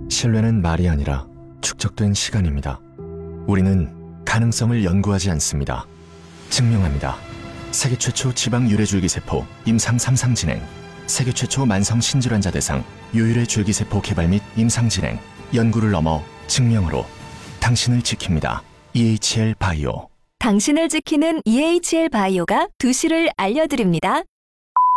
신뢰는 말이 아니라 축적된 시간입니다. 우리는 가능성을 연구하지 않습니다. 증명합니다. 세계 최초 지방 유래 줄기세포 임상 3상 진행, 세계 최초 만성 신질환자 대상 유유래 줄기세포 개발 및 임상 진행, 연구를 넘어 증명으로 당신을 지킵니다. EHL 바이오. 당신을 지키는 EHL 바이오가 2시를 알려드립니다.